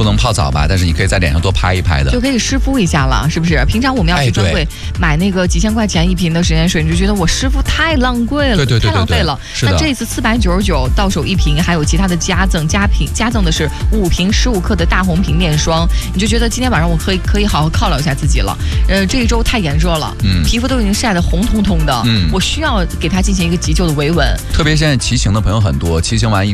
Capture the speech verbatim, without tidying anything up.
不能泡澡吧，但是你可以在脸上多拍一拍的， 就可以湿敷一下了，是不是？平常我们要去专柜买那个几千块钱一瓶的食盐水，你就觉得我湿敷太浪贵了， 对对对对对太浪费了。 是的。 那这次四百九十九到手一瓶，还有其他的加赠，加瓶加赠的是五瓶十五克的大红瓶面霜，你就觉得今天晚上我可以可以好好犒劳一下自己了。呃，这一周太炎热了，嗯，皮肤都已经晒得红彤彤的，嗯，我需要给它进行一个急救的维稳。 特别现在骑行的朋友很多，骑行完一